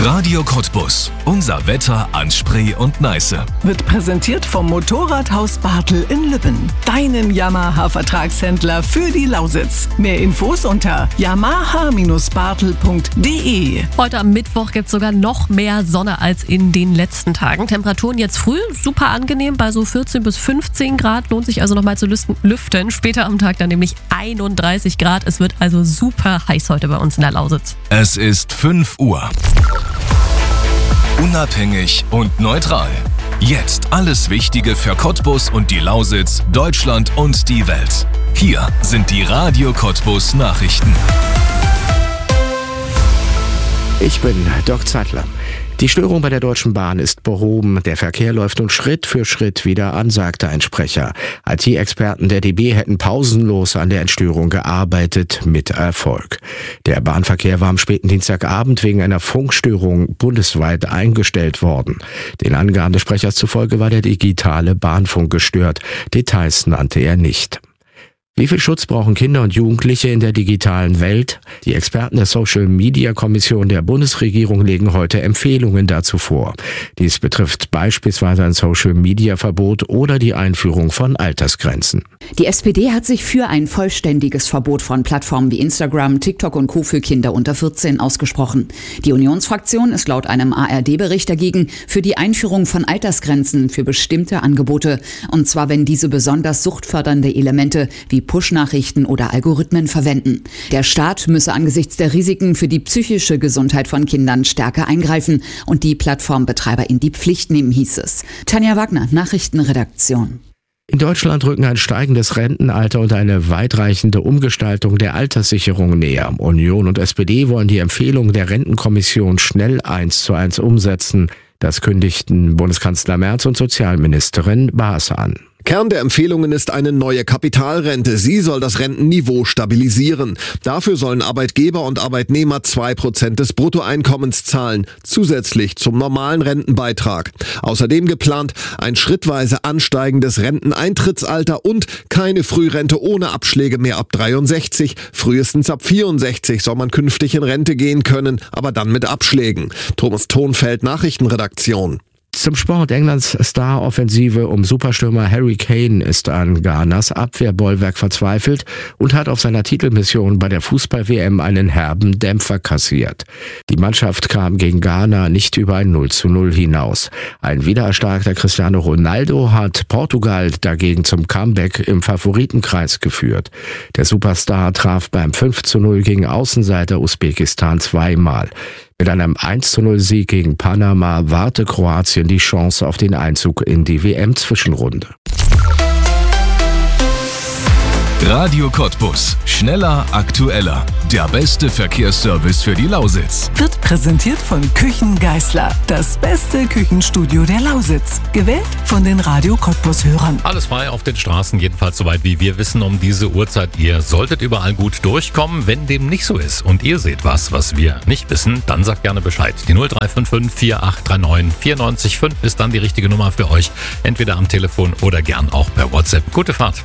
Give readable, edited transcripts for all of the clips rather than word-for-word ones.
Radio Cottbus. Unser Wetter an Spree und Neiße. Wird präsentiert vom Motorradhaus Bartel in Lübben. Deinem Yamaha-Vertragshändler für die Lausitz. Mehr Infos unter yamaha-bartel.de. Heute am Mittwoch gibt es sogar noch mehr Sonne als in den letzten Tagen. Temperaturen jetzt früh super angenehm bei so 14 bis 15 Grad. Lohnt sich also nochmal zu lüften. Später am Tag dann nämlich 31 Grad. Es wird also super heiß heute bei uns in der Lausitz. Es ist 5 Uhr. Unabhängig und neutral. Jetzt alles Wichtige für Cottbus und die Lausitz, Deutschland und die Welt. Hier sind die Radio Cottbus Nachrichten. Ich bin Doc Zeitler. Die Störung bei der Deutschen Bahn ist behoben. Der Verkehr läuft nun Schritt für Schritt wieder an, sagte ein Sprecher. IT-Experten der DB hätten pausenlos an der Entstörung gearbeitet, mit Erfolg. Der Bahnverkehr war am späten Dienstagabend wegen einer Funkstörung bundesweit eingestellt worden. Den Angaben des Sprechers zufolge war der digitale Bahnfunk gestört. Details nannte er nicht. Wie viel Schutz brauchen Kinder und Jugendliche in der digitalen Welt? Die Experten der Social-Media-Kommission der Bundesregierung legen heute Empfehlungen dazu vor. Dies betrifft beispielsweise ein Social-Media-Verbot oder die Einführung von Altersgrenzen. Die SPD hat sich für ein vollständiges Verbot von Plattformen wie Instagram, TikTok und Co. für Kinder unter 14 ausgesprochen. Die Unionsfraktion ist laut einem ARD-Bericht dagegen für die Einführung von Altersgrenzen für bestimmte Angebote. Und zwar, wenn diese besonders suchtfördernde Elemente wie Push-Nachrichten oder Algorithmen verwenden. Der Staat müsse angesichts der Risiken für die psychische Gesundheit von Kindern stärker eingreifen und die Plattformbetreiber in die Pflicht nehmen, hieß es. Tanja Wagner, Nachrichtenredaktion. In Deutschland rücken ein steigendes Rentenalter und eine weitreichende Umgestaltung der Alterssicherung näher. Union und SPD wollen die Empfehlungen der Rentenkommission schnell 1:1 umsetzen. Das kündigten Bundeskanzler Merz und Sozialministerin Baas an. Kern der Empfehlungen ist eine neue Kapitalrente. Sie soll das Rentenniveau stabilisieren. Dafür sollen Arbeitgeber und Arbeitnehmer 2% des Bruttoeinkommens zahlen, zusätzlich zum normalen Rentenbeitrag. Außerdem geplant ein schrittweise ansteigendes Renteneintrittsalter und keine Frührente ohne Abschläge mehr ab 63. Frühestens ab 64 soll man künftig in Rente gehen können, aber dann mit Abschlägen. Thomas Thonfeld, Nachrichtenredaktion. Zum Sport. Englands Star-Offensive um Superstürmer Harry Kane ist an Ghanas Abwehrbollwerk verzweifelt und hat auf seiner Titelmission bei der Fußball-WM einen herben Dämpfer kassiert. Die Mannschaft kam gegen Ghana nicht über ein 0:0 hinaus. Ein wiedererstarkter Cristiano Ronaldo hat Portugal dagegen zum Comeback im Favoritenkreis geführt. Der Superstar traf beim 5:0 gegen Außenseiter Usbekistan zweimal. Mit einem 1:0 gegen Panama warte Kroatien die Chance auf den Einzug in die WM-Zwischenrunde. Radio Cottbus. Schneller, aktueller. Der beste Verkehrsservice für die Lausitz. Wird präsentiert von Küchen Geisler. Das beste Küchenstudio der Lausitz. Gewählt von den Radio Cottbus-Hörern. Alles frei auf den Straßen, jedenfalls soweit wie wir wissen um diese Uhrzeit. Ihr solltet überall gut durchkommen. Wenn dem nicht so ist und ihr seht was wir nicht wissen, dann sagt gerne Bescheid. Die 0355 4839 94,5 ist dann die richtige Nummer für euch. Entweder am Telefon oder gern auch per WhatsApp. Gute Fahrt.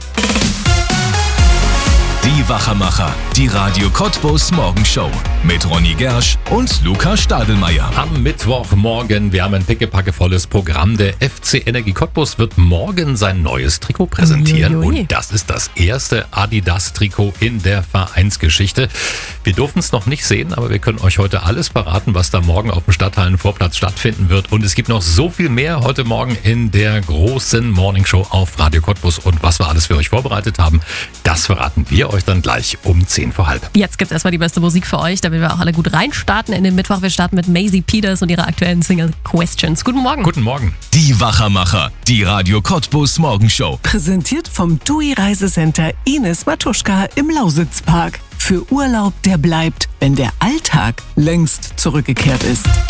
Die Wachermacher, die Radio Cottbus Morgenshow mit Ronny Gersch und Lukas Stadelmeier. Am Mittwochmorgen, wir haben ein pickepackevolles Programm. Der FC Energie Cottbus wird morgen sein neues Trikot präsentieren. Und das ist das erste Adidas-Trikot in der Vereinsgeschichte. Wir durften es noch nicht sehen, aber wir können euch heute alles verraten, was da morgen auf dem Stadthallenvorplatz stattfinden wird. Und es gibt noch so viel mehr heute Morgen in der großen Morningshow auf Radio Cottbus. Und was wir alles für euch vorbereitet haben, das verraten wir euch dann gleich um 10 vor halb. Jetzt gibt es erstmal die beste Musik für euch, damit wir auch alle gut reinstarten in den Mittwoch. Wir starten mit Maisie Peters und ihrer aktuellen Single Questions. Guten Morgen. Guten Morgen. Die Wachermacher, die Radio Cottbus Morgenshow. Präsentiert vom TUI Reisecenter Ines Matuschka im Lausitzpark. Für Urlaub, der bleibt, wenn der Alltag längst zurückgekehrt ist.